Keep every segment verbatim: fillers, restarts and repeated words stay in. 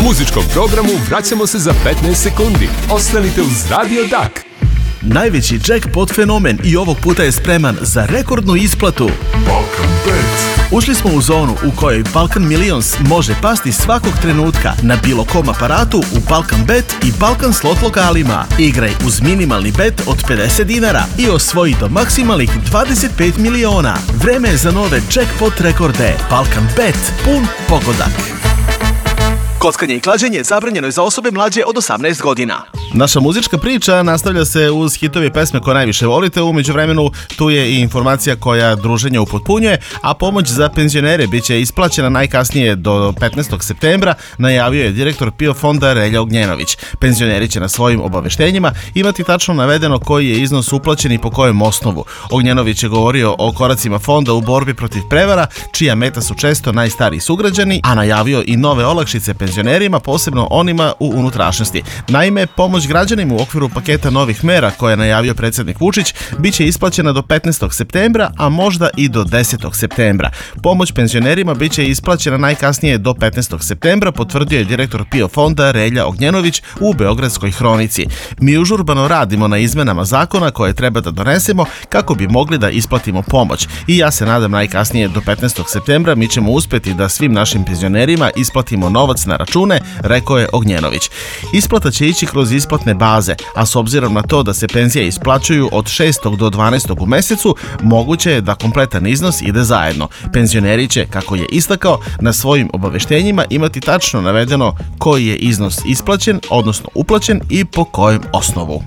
muzičkom programu vraćamo se za petnaest sekundi. Ostanite uz Radio Dak. Najveći jackpot fenomen i ovog puta je spreman za rekordnu isplatu. Balkan Bet. Ušli smo u zonu u kojoj Balkan Millions može pasti svakog trenutka na bilo kom aparatu u Balkan Bet i Balkan Slot lokalima. Igraj uz minimalni bet od pedeset dinara i osvoji do maksimalnih dvadeset pet miliona. Vreme je za nove jackpot rekorde. Balkan Bet, pun pogodak. Kockanje i klađenje zabranjeno je za osobe mlađe od osamnaest godina. Naša muzička priča nastavlja se uz hitove pesme koje najviše volite. U međuvremenu tu je i informacija koja druženje upotpunjuje, a pomoć za penzionere biće isplaćena najkasnije do petnaestog septembra, najavio je direktor PIO fonda Relja Ognjenović. Penzioneri će na svojim obaveštenjima imati tačno navedeno koji je iznos uplaćen i po kojem osnovu. Ognjenović je govorio o koracima fonda u borbi protiv prevara, čija meta su često najstariji sugrađani, a najavio i nove olakšice penzionerima, posebno onima u unutrašnjosti. Naime, pomoć građanima u okviru paketa novih mera koje je najavio predsjednik Vučić biće isplaćena do petnaestog septembra, a možda i do desetog septembra. Pomoć penzionerima biće isplaćena najkasnije do petnaestog septembra, potvrdio je direktor PIO fonda Relja Ognjenović u Beogradskoj hronici. Mi užurbano radimo na izmenama zakona koje treba da donesemo kako bi mogli da isplatimo pomoć. I ja se nadam najkasnije do petnaestog septembra mi ćemo uspjeti da svim našim penzionerima isplatimo novac na račune, rekao je Ognjenović. Isplata će ići kroz isplatne baze, a s obzirom na to da se penzije isplaćuju od šestog do dvanaestog u mesecu, moguće je da kompletan iznos ide zajedno. Penzioneri će, kako je istakao, na svojim obaveštenjima imati tačno navedeno koji je iznos isplaćen, odnosno uplaćen i po kojem osnovu.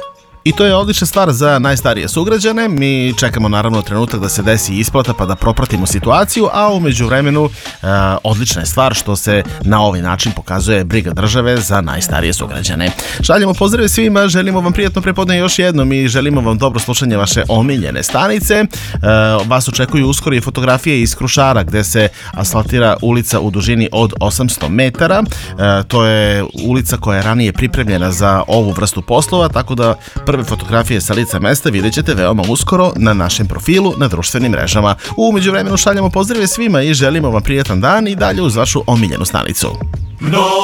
I to je odlična stvar za najstarije sugrađane. Mi čekamo naravno trenutak da se desi isplata pa da propratimo situaciju, a u međuvremenu e, odlična je stvar što se na ovaj način pokazuje briga države za najstarije sugrađane. Šaljemo pozdrave svima, želimo vam prijatno prepodne još jednom i želimo vam dobro slušanje vaše omiljene stanice. E, vas očekuju uskoro i fotografije iz Krušara gde se asfaltira ulica u dužini od osamsto metara. E, to je ulica koja je ranije pripremljena za ovu vrstu poslova, tako da prve fotografije sa lica mesta vidjet ćete veoma uskoro na našem profilu na društvenim mrežama. U međuvremenu šaljamo pozdrave svima i želimo vam prijatan dan i dalje uz vašu omiljenu stanicu. No!